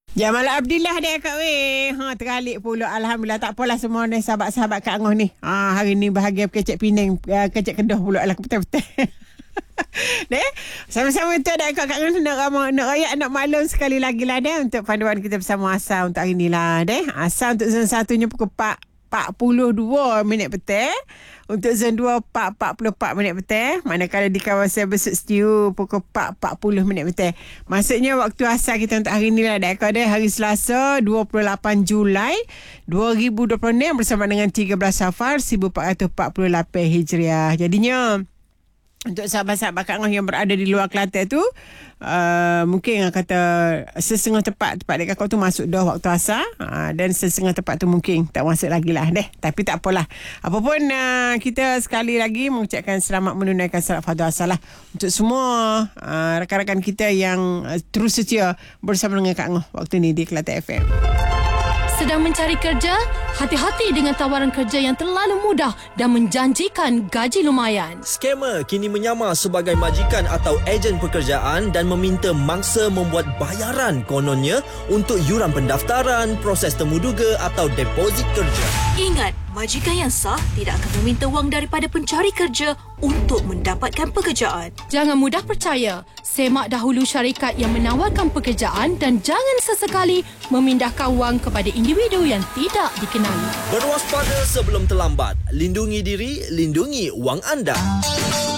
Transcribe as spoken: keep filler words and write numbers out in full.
Jamal Abdillah dia Kak weh. Ha teralik pula, alhamdulillah. Tak apalah semua ni sahabat-sahabat Kak Angah ni. Ha hari ni bahagia kecek Penang, uh, kecek Kedah pula lah betul-betul. Deh, sama-sama tu ada Kak Angah nak ramai nak rayak nak maklum sekali lagi lah deh untuk panduan kita bersama Asa untuk hari ni lah deh. Asa untuk zon satunya pukul empat puluh dua minit petang. Untuk zon dua empat puluh empat minit petang. Manakala di kawasan Besut Setiu pukul empat empat puluh minit petang. Maksudnya waktu asal kita untuk hari ni lah dah ada hari Selasa dua puluh lapan Julai dua ribu dua puluh enam bersama dengan tiga belas Safar seribu empat ratus empat puluh lapan Hijriah. Jadinya untuk sahabat-sahabat Kak Angah yang berada di luar Kelantan tu, uh, mungkin yang kata sesengah tepat tepat dekat kau tu masuk dah waktu asar, uh, dan sesengah tepat tu mungkin tak masuk lagi lah deh. Tapi tak apalah. Apapun uh, kita sekali lagi mengucapkan selamat menunaikan salat fardu asar lah untuk semua uh, rakan-rakan kita yang uh, terus setia bersama dengan Kak Angah waktu ni di Kelantan F M. Sedang mencari kerja? Hati-hati dengan tawaran kerja yang terlalu mudah dan menjanjikan gaji lumayan. Skamer kini menyamar sebagai majikan atau ejen pekerjaan dan meminta mangsa membuat bayaran kononnya untuk yuran pendaftaran, proses temuduga atau deposit kerja. Ingat, majikan yang sah tidak akan meminta wang daripada pencari kerja untuk mendapatkan pekerjaan. Jangan mudah percaya. Semak dahulu syarikat yang menawarkan pekerjaan dan jangan sesekali memindahkan wang kepada individu yang tidak dikenali. Berwaspada sebelum terlambat. Lindungi diri, lindungi wang anda.